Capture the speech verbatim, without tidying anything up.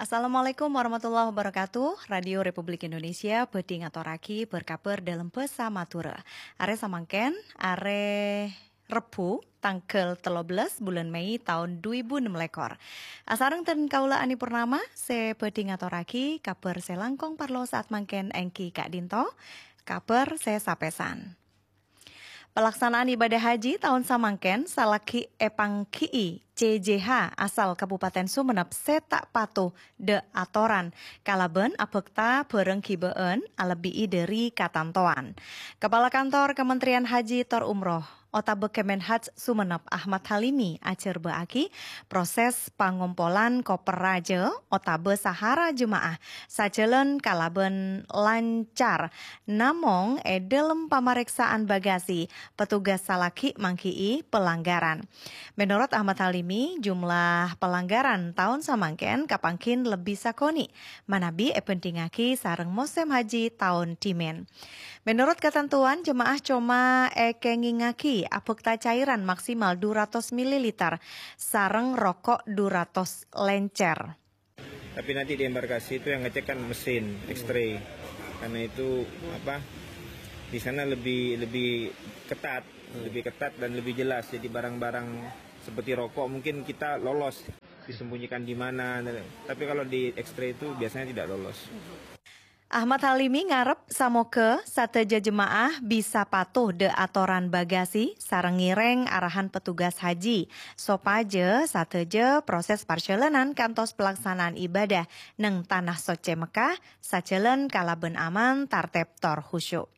Assalamualaikum warahmatullahi wabarakatuh. Radio Republik Indonesia bedi ngaturake berkabar dalam basa Madura. Are samangken, are Rebu tanggal tiga belas bulan Mei tahun dua ribu enam belas. Asareng ten kaula Ani Purnama, se bedi ngaturake kabar selangkong parlo saat mangken engki Kak Dinto, kabar se sapesan. Pelaksanaan ibadah haji tahun samangken salaki epang K I C J H asal Kabupaten Sumenep setak patuh de atoran kalaben abekta bareng kibeun alebii dari katantoan. Kepala Kantor Kementerian Haji Tor Umroh Otabe Kemenhaj Sumenep Ahmad Halimi acer beaki proses pangompolan koper raja otabe sahara jemaah sajelen kalaben lancar namong e dalam pamariksaan bagasi petugas salaki mangkii pelanggaran. Menurut Ahmad Halimi jumlah pelanggaran tahun samangken kapangkin lebih sakoni manabi e pentingaki sareng musim haji tahun timen. Menurut ketentuan jemaah cuma e kengingaki apekta cairan maksimal dua ratus mililiter sareng rokok dua ratus lencer. Tapi nanti di embarkasi itu yang ngecek kan mesin X-ray. Karena itu apa? Di sana lebih lebih ketat, lebih ketat dan lebih jelas. Jadi barang-barang seperti rokok mungkin kita lolos disembunyikan di mana. Tapi kalau di X-ray itu biasanya tidak lolos. Ahmad Halimi ngarep samoga sateja jemaah bisa patuh de atoran bagasi sareng ngireng arahan petugas haji. Sopaje sateja proses perjalanan kantos pelaksanaan ibadah neng tanah soce Mekah sajelen kalaben aman tartep tor khusyuk.